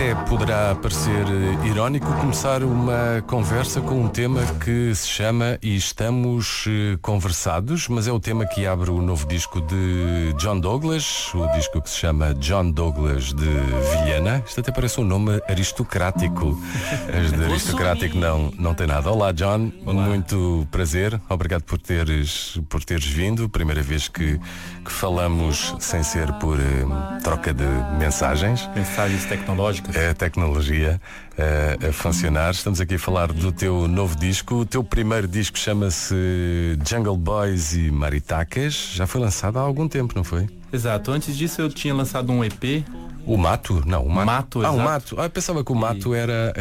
Até poderá parecer irónico começar uma conversa com um tema que se chama E Estamos Conversados, mas é o tema que abre o novo disco de John Douglas, o disco que se chama John Douglas de Vilhena. Isto até parece um nome aristocrático. Mas de aristocrático não tem nada. Olá, John. Olá. Muito prazer. Obrigado por teres vindo. Primeira vez que falamos sem ser por troca de mensagens. Mensagens tecnológicas. É a tecnologia a funcionar. Estamos aqui a falar do teu novo disco. O teu primeiro disco chama-se Jungle Boys e Maritacas. Já foi lançado há algum tempo, não foi? Exato. Antes disso eu tinha lançado um EP. O Mato? Não, o Mato. Mato, o Mato. Eu pensava que o Mato era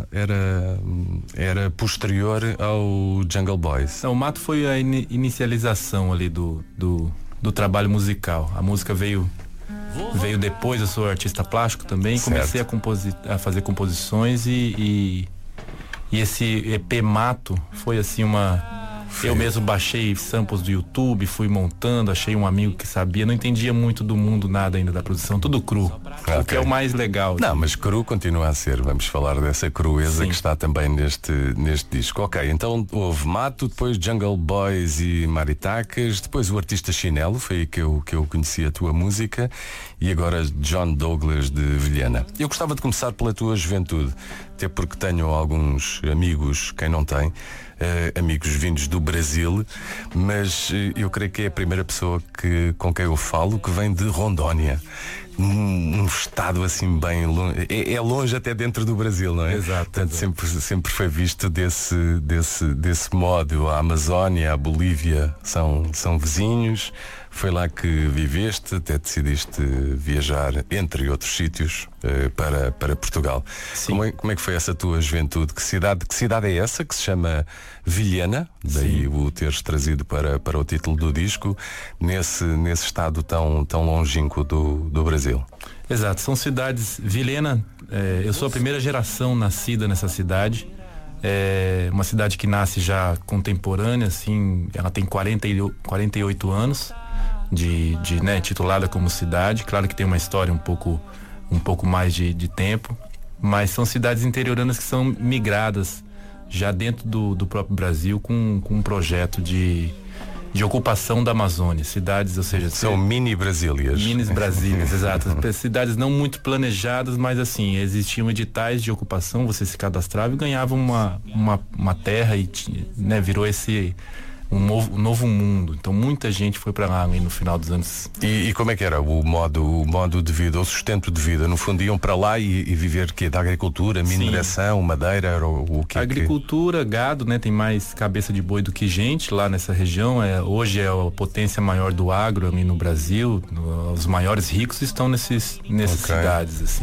posterior ao Jungle Boys. Não, o Mato foi a inicialização ali do trabalho musical. A música veio depois. Eu sou artista plástico também. Certo. Comecei a fazer composições e esse EP Mato foi assim Eu mesmo baixei samples do YouTube, fui montando, achei um amigo que sabia, não entendia muito do mundo, nada ainda da produção, tudo cru. Okay. O que é o mais legal. Não, mas cru continua a ser, vamos falar dessa crueza. Sim. Que está também neste disco. Ok, então houve Mato, depois Jungle Boys e Maritacas, depois o Artista Chinelo, foi aí que eu conheci a tua música, e agora John Douglas de Vilhena. Eu gostava de começar pela tua juventude, até porque tenho alguns amigos, quem não tem, amigos vindos do Brasil, mas eu creio que é a primeira pessoa com quem eu falo que vem de Rondônia, um estado assim bem longe, é longe até dentro do Brasil, não é? Exato. Portanto, sempre foi visto desse modo. A Amazónia, a Bolívia são vizinhos. Foi lá que viveste, até decidiste viajar, entre outros sítios, para Portugal. Sim. Como é que foi essa tua juventude? Que cidade é essa que se chama Vilhena? Daí Sim. O teres trazido para o título do disco, nesse estado tão longínquo do Brasil. Exato, são cidades. Vilhena, eu sou a primeira geração nascida nessa cidade. É uma cidade que nasce já contemporânea, assim, ela tem 48 anos né, titulada como cidade. Claro que tem uma história um pouco mais de tempo, mas são cidades interioranas que são migradas já dentro do próprio Brasil com um projeto de ocupação da Amazônia. Cidades, ou seja... São mini Brasílias. Mini Brasílias, exato. Cidades não muito planejadas, mas assim, existiam editais de ocupação, você se cadastrava e ganhava uma terra e né, virou um novo mundo. Então muita gente foi para lá ali no final dos anos. E como é que era o modo de vida, o sustento de vida? No fundo iam para lá e viver da agricultura, mineração, Sim. Madeira, era o que? Agricultura, gado, né? Tem mais cabeça de boi do que gente lá nessa região. Hoje é a potência maior do agro ali no Brasil. Os maiores ricos estão nessas cidades, assim.